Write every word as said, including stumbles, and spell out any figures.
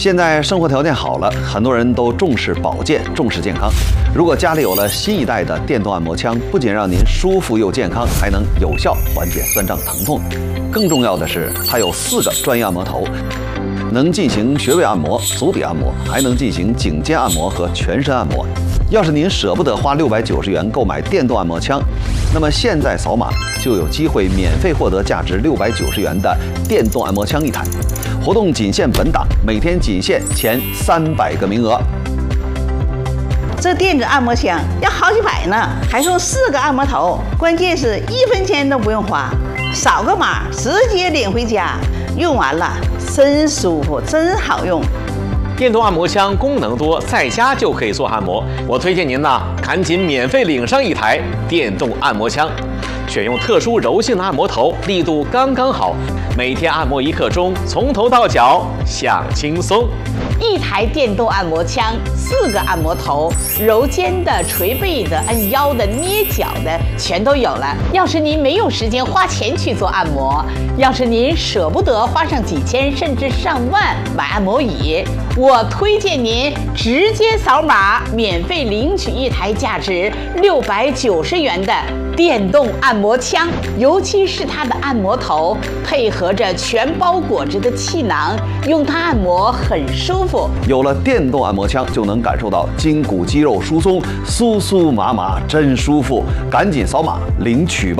现在生活条件好了，很多人都重视保健，重视健康。如果家里有了新一代的电动按摩枪，不仅让您舒服又健康，还能有效缓解酸胀疼痛。更重要的是，它有四个专业按摩头，能进行穴位按摩、足底按摩，还能进行颈肩按摩和全身按摩。要是您舍不得花六百九十元购买电动按摩枪，那么现在扫码就有机会免费获得价值六百九十元的电动按摩枪一台。活动仅限本档，每天仅限前三百个名额。 这电子按摩枪要好几百呢，还送四个按摩头，关键是一分钱都不用花，扫个码直接领回家，用完了真舒服，真好用。 电动按摩枪功能多，在家就可以做按摩。我推荐您呢，赶紧免费领上一台电动按摩枪，选用特殊柔性的按摩头，力度刚刚好，每天按摩一刻钟，从头到脚享轻松。 一台电动按摩枪，四个按摩头，揉肩的、捶背的、按腰的、捏脚的，全都有了。要是您没有时间花钱去做按摩，要是您舍不得花上几千甚至上万买按摩椅，我推荐您直接扫码，免费领取一台价值六百九十元的电动按摩枪，尤其是它的按摩头配合着全包裹着的气囊，用它按摩很舒服。 有了电动按摩枪，就能感受到筋骨肌肉疏松，酥酥麻麻，真舒服。赶紧扫码领取吧！